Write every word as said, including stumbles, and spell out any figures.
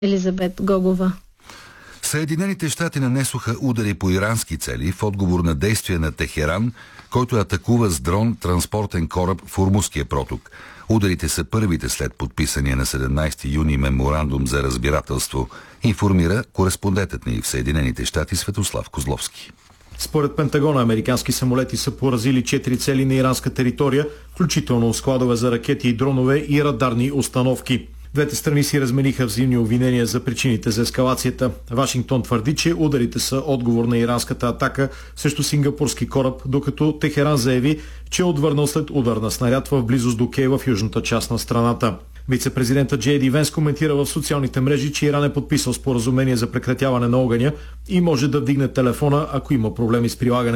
Елизабет Гогова. Съединените щати нанесоха удари по ирански цели в отговор на действия на Техеран, който атакува с дрон транспортен кораб в Ормузския проток. Ударите са първите след подписания на седемнайсети юни меморандум за разбирателство, информира кореспондентът ни в Съединените щати Светослав Козловски. Според Пентагона, американски самолети са поразили четири цели на иранска територия, включително складове за ракети и дронове и радарни установки. Двете страни си размениха взаимни обвинения за причините за ескалацията. Вашингтон твърди, че ударите са отговор на иранската атака срещу сингапурски кораб, докато Техеран заяви, че е отвърнал след удар на снаряд в близост до Кей в южната част на страната. Вице-президентът Джей Ди Венс коментира в социалните мрежи, че Иран е подписал споразумение за прекратяване на огъня и може да вдигне телефона, ако има проблеми с прилагане